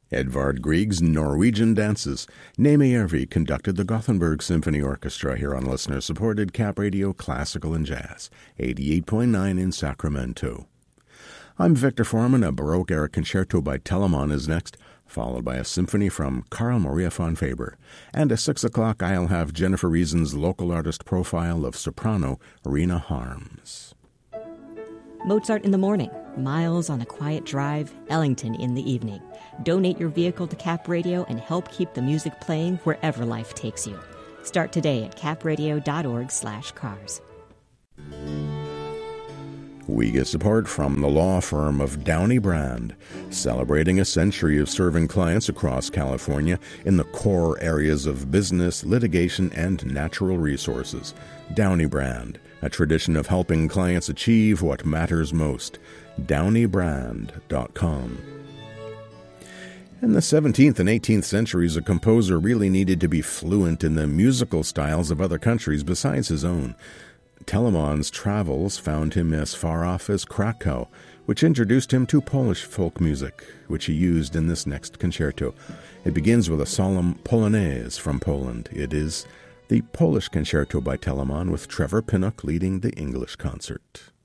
Edvard Grieg's Norwegian Dances. Nejmejärvi conducted the Gothenburg Symphony Orchestra here on listener-supported Cap Radio Classical and Jazz, 88.9 in Sacramento. I'm Victor Foreman. A Baroque-era concerto by Telemann is next, followed by a symphony from Carl Maria von Faber. And at 6 o'clock, I'll have Jennifer Reason's local artist profile of soprano Rena Harms. Mozart in the morning, Miles on a quiet drive, Ellington in the evening. Donate your vehicle to Cap Radio and help keep the music playing wherever life takes you. Start today at capradio.org/cars. We get support from the law firm of Downey Brand, celebrating a century of serving clients across California in the core areas of business, litigation, and natural resources. Downey Brand, a tradition of helping clients achieve what matters most. DowneyBrand.com. In the 17th and 18th centuries, a composer really needed to be fluent in the musical styles of other countries besides his own. Telemann's travels found him as far off as Krakow, which introduced him to Polish folk music, which he used in this next concerto. It begins with a solemn polonaise from Poland. It is the Polish concerto by Telemann, with Trevor Pinnock leading the English concert.